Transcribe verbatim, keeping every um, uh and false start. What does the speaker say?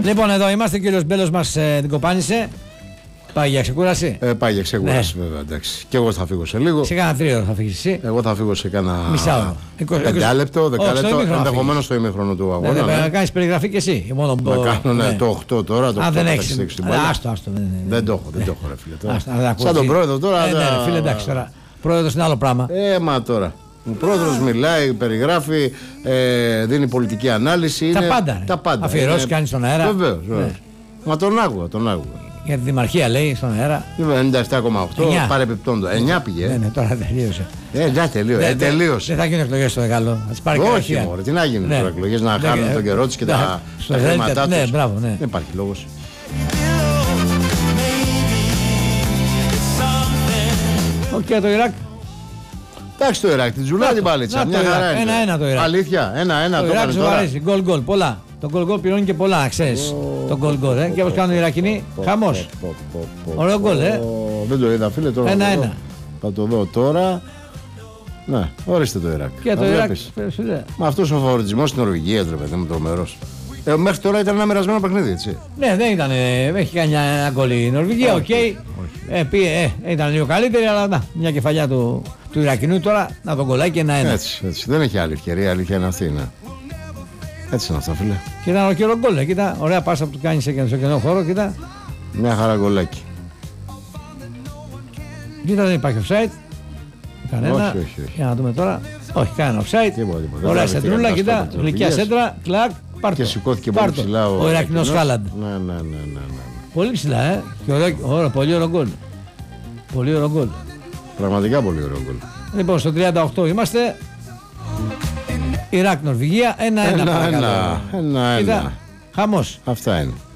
Λοιπόν, εδώ είμαστε, κύριος Μπέλος μας ε, την κοπάνισε. Πάει για ξεκούραση. Ε, πάει για ξεκούραση, ναι. Βέβαια. Εντάξει. Και εγώ θα φύγω σε λίγο. Σε κάνα τρίωρο θα φύγεις εσύ. Εγώ θα φύγω σε κάνα. Μισά πέντε λεπτό, δέκα λεπτό. Ενδεχομένως στο ημίχρονο του αγώνα. Ναι, ναι. Να κάνεις περιγραφή και εσύ. Μόνο να κάνω ναι, ναι. το οκτώ τώρα. Το Αν δεν έχεις. Άστο, άστο. Δεν το έχω, δεν το έχω, ρε φίλε. Τώρα. Σαν τον πρόεδρο τώρα. Ναι, ναι, φίλε, εντάξει τώρα. Πρόεδρος είναι άλλο πράγμα. Ε, μα τώρα. Ο πρόεδρος μιλάει, περιγράφει, ε, δίνει πολιτική ανάλυση. Τα είναι, πάντα. Τα πάντα. Αφιερώσεις κάνει στον αέρα. Βεβαίως. Ναι. Μα τον άκουγα, τον άκουγα. Για τη Δημαρχία λέει στον αέρα. ενενήντα επτά κόμμα οκτώ παρεπιπτόντο. εννιά πήγε. Ναι, ναι, τώρα τελείωσε. Ε, εννιά τελείωσε. Ε, τελείωσε. Δεν θα γίνουν εκλογές στο Δεκάλο. Όχι, μωρέ, τι να γίνουν τώρα εκλογές, να χάνουν τον καιρό τους και τα χρήματά τους. Ναι, μπράβο, ναι. Δεν υπάρχει λόγος. Και το Ιράκ. Εντάξει το Ιράκ, την τζουλά την πάλιτσα. Μια χαρά είναι. Ένα-ένα το Ιράκ. Αλήθεια, ένα-ένα το το Ιράκ σου αρέσει. Γκολ γκολ, πολλά. Το γκολ γκολ πληρώνει και πολλά, ξέρεις. Το γκολ γκολ, ε. Και όπως κάνουν οι Ιρακινοί, χαμός. Ωραίο γκολ, ε. Δεν το είδα, φίλε, τώρα. Ένα-ένα. Θα το δω τώρα. Ναι, ορίστε το Ιράκ. Και το Ιράκ. Μα αυτός ο φαβοριτισμός στην Νορβηγία, ρε παιδί μου, τρομερός. Ε, μέχρι τώρα ήταν ένα μοιρασμένο παιχνίδι, έτσι. Ναι, δεν ήταν. Έχει κάνει ένα γκολ η Νορβηγία, οκ. Ε, ε, ήταν λίγο καλύτερη, αλλά να, μια κεφαλιά του, του Ιρακινού τώρα να τον κολλάει και ένα-ένα. Έτσι, έτσι. Δεν έχει άλλη ευκαιρία, αλήθεια είναι αυτή. Ναι. Έτσι είναι αυτά, φίλε. Και ήταν ολόκληρο γκολ. Κοίτα, ωραία πάσα που του κάνει σε κενό χώρο, κοίτα. Μια χαρά γκολάκι. Κοίτα, δεν υπάρχει offside. Κανένα. Όχι, όχι, όχι. Για να δούμε τώρα. Όχι, κανένα offside. Τίποτα, τίποτα. Ωραία σεντρούλα, κοίτα. Γλυκιά σέντρα, κλακ. Πάρτο. Και σηκώθηκε πολύ ψηλά ο, ο Ιρακινός Χάλαντ. Ναι, ναι, ναι, ναι, ναι. Πολύ ψηλά, ε. Και ωραία, ωραία, πολύ ωραίο γκολ. Πολύ ωραίο γκολ. Πραγματικά πολύ ωραίο γκολ. Λοιπόν, στο τριάντα οκτώ είμαστε. Ιράκ Νορβηγία, ένα-ένα. Ένα-ένα. Ένα-ένα. Χαμός. Αυτά είναι.